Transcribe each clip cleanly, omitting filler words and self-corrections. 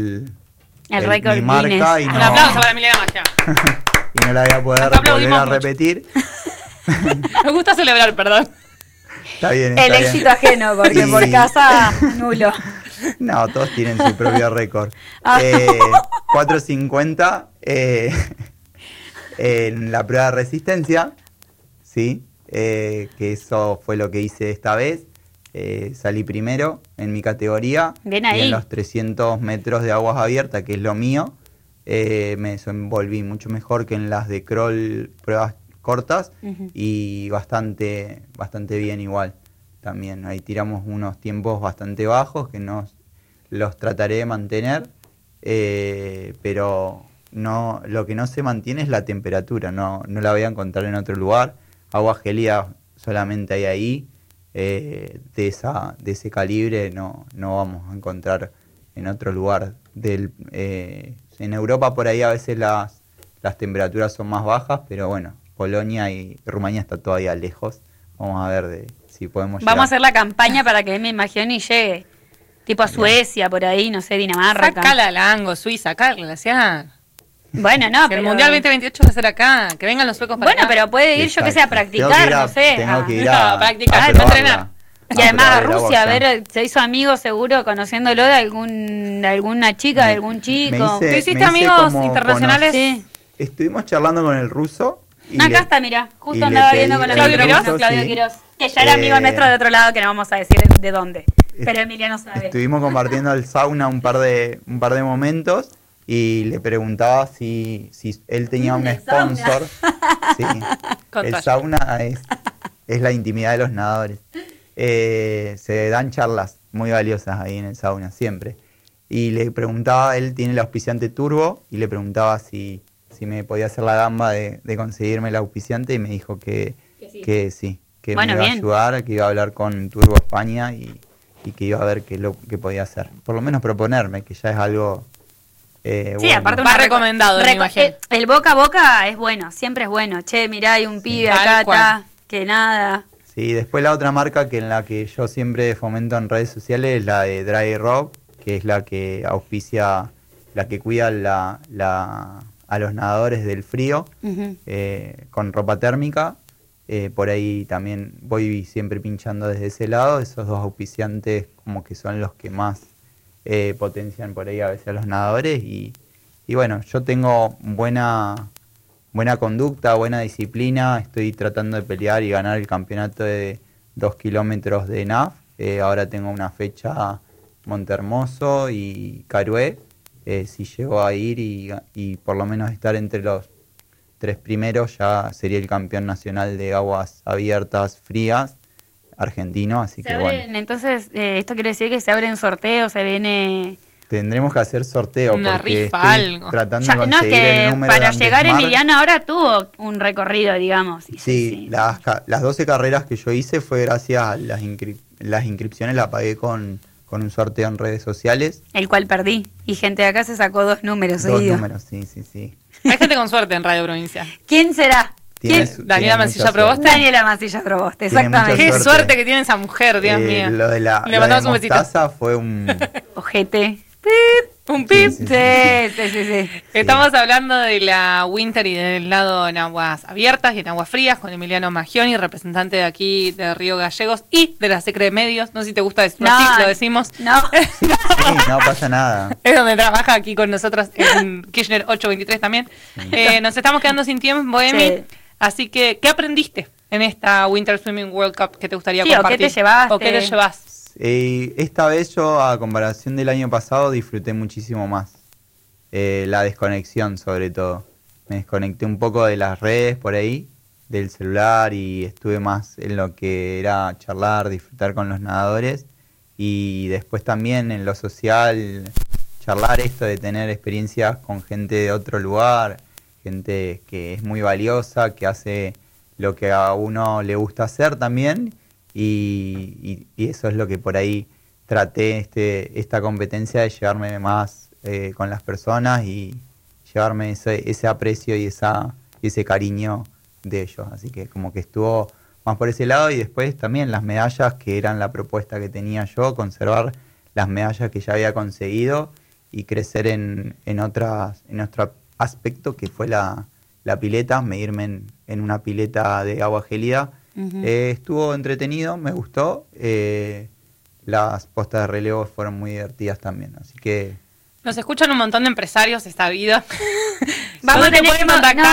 el récord mi marca Guinness. y no, Un aplauso para Emiliano Magia. y no la voy a poder Acá volver aplaudimos a mucho. repetir. Me gusta celebrar, perdón. Está bien, El está bien. éxito ajeno, porque Y- por casa, nulo. No, todos tienen su propio récord. Ah. 4.50 en la prueba de resistencia, ¿sí? Que eso fue lo que hice esta vez. Salí primero en mi categoría. Bien y ahí. en los 300 metros de aguas abiertas, que es lo mío, me desenvolví mucho mejor que en las de crawl, pruebas cortas, Ujú. y bastante bien igual. También ahí tiramos unos tiempos bastante bajos que los trataré de mantener, pero no, lo que no se mantiene es la temperatura, no la voy a encontrar en otro lugar. Agua gelida solamente hay ahí, de ese calibre no vamos a encontrar en otro lugar. En Europa por ahí a veces las temperaturas son más bajas, pero bueno, Polonia y Rumanía está todavía lejos. Vamos a ver si podemos llegar. Vamos a hacer la campaña para que me imagine y llegue. Tipo a Suecia, por ahí, no sé, Dinamarca. Sacala a Lango, Suiza, acá, la ciudad. Bueno, no, Si el pero... Mundial 2028 va a ser acá. Que vengan los suecos para Bueno, acá. pero puede ir, yo que sé, a Exacto. practicar, no sé. Tengo que ir No, a practicar, a no probarla, entrenar. Y además a probar el Rusia, a agua allá. ver, se hizo amigo seguro conociéndolo de alguna chica, de algún chico. me ¿Tú hice hiciste amigos internacionales? Sí. Estuvimos charlando con el ruso. y Acá le- está, mira, y justo le andaba pedí viendo con el Claudio otro Quiroz, hermano, Claudio sí. Quiroz, que ya era amigo nuestro de otro lado, que no vamos a decir de dónde. Pero Emiliano sabe. Estuvimos compartiendo el sauna un par de momentos y le preguntaba si él tenía un el sauna. sponsor. Sí, Con el toalla. sauna es la intimidad de los nadadores. Se dan charlas muy valiosas ahí en el sauna, siempre. Y le preguntaba, él tiene el auspiciante Turbo, y le preguntaba si me podía hacer la gamba de conseguirme el auspiciante, y me dijo que sí, que Bueno, me iba bien. a ayudar, que iba a hablar con Turbo España y que iba a ver qué podía hacer. Por lo menos proponerme, que ya es algo Sí, bueno. aparte Va una recomendado, me imagino. el boca a boca es bueno, siempre es bueno. Che, mirá, hay un pibe tal acá, cual. está, que nada. Sí, después la otra marca en la que yo siempre fomento en redes sociales es la de Dry Rock, que es la que auspicia, la que cuida a los nadadores del frío, Ujú. con ropa térmica. Por ahí también voy siempre pinchando desde ese lado. Esos dos auspiciantes como que son los que más potencian por ahí a veces a los nadadores. Y bueno, yo tengo buena conducta, buena disciplina. Estoy tratando de pelear y ganar el campeonato de 2 kilómetros de NAF. Ahora tengo una fecha Montehermoso y Carué. Si llego a ir y por lo menos estar entre los 3 primeros, ya sería el campeón nacional de aguas abiertas frías argentino. Así Se que abren- bueno, Entonces, esto quiere decir que se abren sorteos, se viene... tendremos que hacer sorteo Una porque rifa, estoy algo. tratando Ya, de no, conseguir el que número para de llegar Andesmar. Emiliano ahora tuvo un recorrido, digamos. Y Sí, las 12 carreras que yo hice fue gracias a las inscripciones, la pagué con un sorteo en redes sociales. El cual perdí. Y gente de acá se sacó 2 números 2 seguidos. números, sí. Hay gente con suerte en Radio Provincia. ¿Quién será? Tiene ¿Quién? Daniela mucha Mancilla suerte. Proboste. Daniela Mancilla Proboste, Tiene exactamente. mucha Qué suerte que tiene esa mujer, Dios mío. Lo de Le lo mandamos de un besito. Mostaza fue un... Ojete. Un pip. Sí, Sí. Estamos hablando de la Winter y del lado en aguas abiertas y en aguas frías con Emiliano Magioni, representante de aquí de Río Gallegos y de la Secre de Medios. No sé si te gusta decirlo así, lo decimos. No. Sí, no pasa nada. Es donde trabaja aquí con nosotros en Kirchner 823 también. Nos estamos quedando sin tiempo, Emi. Sí. Así que, ¿qué aprendiste en esta Winter Swimming World Cup que te gustaría Sí, o qué compartir? te llevaste. ¿O qué te llevas? Esta vez yo, a comparación del año pasado, disfruté muchísimo más. La desconexión, sobre todo. Me desconecté un poco de las redes por ahí, del celular, y estuve más en lo que era charlar, disfrutar con los nadadores. Y después también en lo social, charlar esto de tener experiencias con gente de otro lugar, gente que es muy valiosa, que hace lo que a uno le gusta hacer también. Y eso es lo que por ahí traté esta competencia, de llevarme más con las personas y llevarme ese aprecio y ese cariño de ellos. Así que como que estuvo más por ese lado. Y después también las medallas, que eran la propuesta que tenía yo, conservar las medallas que ya había conseguido y crecer en otro aspecto que fue la pileta, medirme en una pileta de agua gélida. Estuvo entretenido, me gustó. Las postas de relevo fueron muy divertidas también, así que... Nos escuchan un montón de empresarios esta vida. Vamos a tener que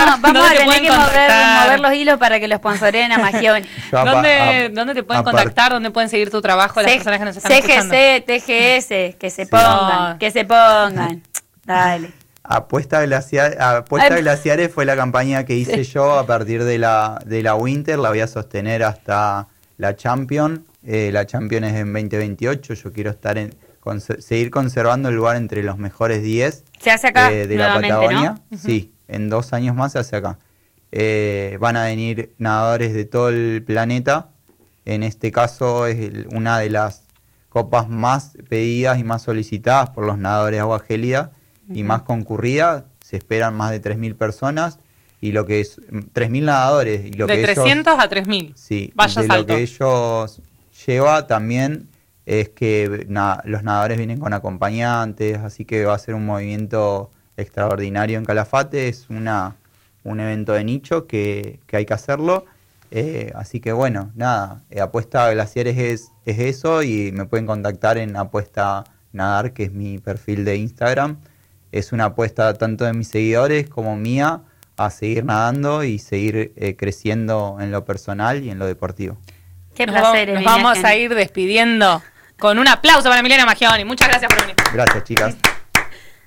mover los hilos para que lo sponsoreen a Magioni. ¿Dónde te pueden contactar? ¿Dónde pueden seguir tu trabajo las personas que nos están escuchando? CGC, TGS, que se pongan. Dale. Apuesta Glaciares fue la campaña que hice yo a partir de la Winter, la voy a sostener hasta la Champion. La Champion es en 2028, yo quiero seguir conservando el lugar entre los mejores 10 se hace acá, de la Patagonia. ¿No? Sí, en 2 años más se hace acá. Van a venir nadadores de todo el planeta. En este caso es una de las copas más pedidas y más solicitadas por los nadadores de agua gélida y más concurrida. Se esperan más de 3.000 personas y lo que es 3.000 nadadores. Y lo de que 300 a 3.000. Sí, vaya de salto. Lo que ellos lleva también es que los nadadores vienen con acompañantes, así que va a ser un movimiento extraordinario en Calafate. Es un evento de nicho que hay que hacerlo. Así que bueno, nada, Apuesta Glaciares es eso, y me pueden contactar en Apuesta Nadar, que es mi perfil de Instagram. Es una apuesta tanto de mis seguidores como mía a seguir nadando y seguir creciendo en lo personal y en lo deportivo. Qué placer. Nos vamos a ir despidiendo con un aplauso para Emiliano Magioni. Muchas gracias por venir. Gracias, chicas.